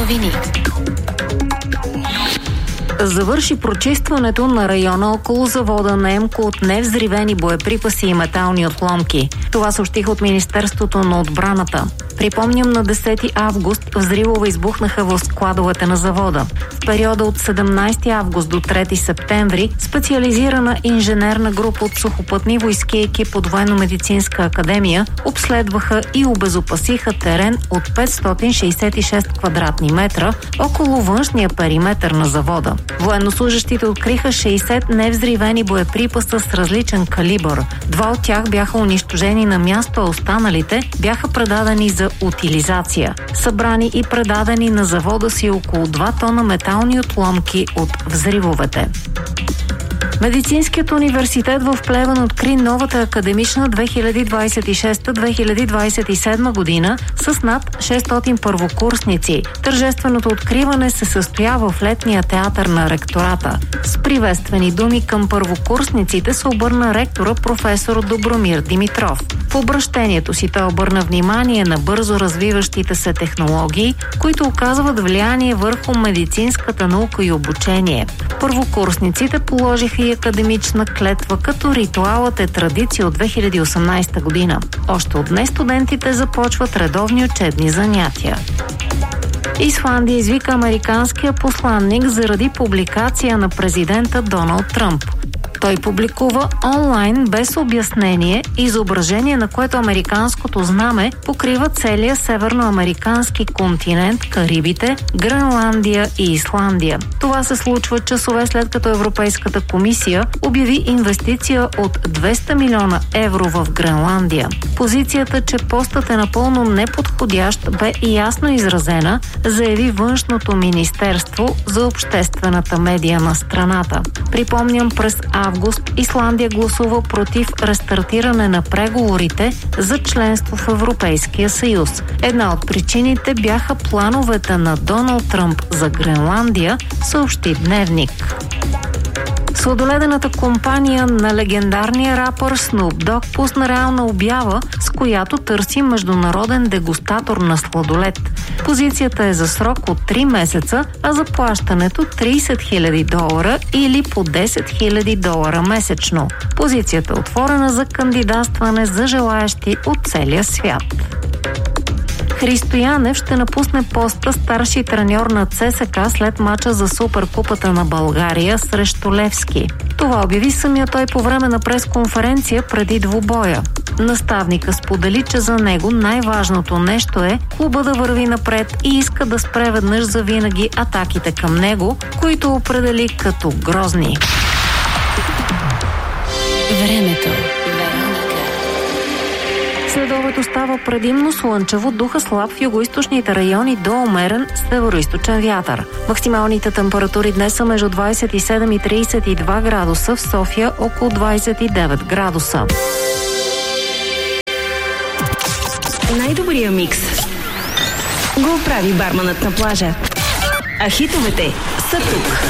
новини. Завърши прочистването на района около завода на ЕМКО от невзривени боеприпаси и метални отломки. Това съобщиха от Министерството на отбраната. Припомням, на 10 август взривове избухнаха в складовете на завода. В периода от 17 август до 3 септември специализирана инженерна група от сухопътни войски и екип от Военно-медицинска академия обследваха и обезопасиха терен от 566 квадратни метра около външния периметър на завода. Военнослужащите откриха 60 невзривени боеприпаса с различен калибър. 2 от тях бяха унищожени на място, а останалите бяха предадени за утилизация. Събрани и предадени на завода си около 2 тона метални отломки от взривовете. Медицинският университет в Плевен откри новата академична 2026-2027 година с над 600 първокурсници. Тържественото откриване се състоява в летния театър на ректората. С приветствени думи към първокурсниците се обърна ректора професор Добромир Димитров. В обръщението си той обърна внимание на бързо развиващите се технологии, които оказват влияние върху медицинската наука и обучение. Първокурсниците положиха и академична клетва, като ритуалът е традиция от 2018 година. Още от днес студентите започват редовни учебни занятия. Исландия извика американския посланник заради публикация на президента Доналд Тръмп. Той публикува онлайн без обяснение изображение, на което американското знаме покрива целия северноамерикански континент, Карибите, Гренландия и Исландия. Това се случва часове след като Европейската комисия обяви инвестиция от 200 милиона евро в Гренландия. Позицията, че постът е напълно неподходящ, бе ясно изразена, заяви Външното министерство за обществената медия на страната. Припомням, през август Исландия гласува против рестартиране на преговорите за членство в Европейския съюз. Една от причините бяха плановете на Доналд Тръмп за Гренландия, съобщи Дневник. Сладоледената компания на легендарния рапър Snoop Dogg пусна реална обява, с която търси международен дегустатор на сладолед. Позицията е за срок от 3 месеца, а заплащането $30 000 или по $10 000 месечно. Позицията е отворена за кандидатстване за желаящи от целия свят. Христо Янев ще напусне поста старши треньор на ЦСКА след мача за Суперкупата на България срещу Левски. Това обяви самия той по време на пресконференция преди двубоя. Наставника сподели, че за него най-важното нещо е клуба да върви напред и иска да спре веднъж завинаги атаките към него, които определи като грозни. Времето. Следобед става предимно слънчево, духа слаб в югоизточните райони до умерен североизточен вятър. Максималните температури днес са между 27 и 32 градуса, в София около 29 градуса. Най-добрия микс го прави барманът на плажа. А хитовете са тук.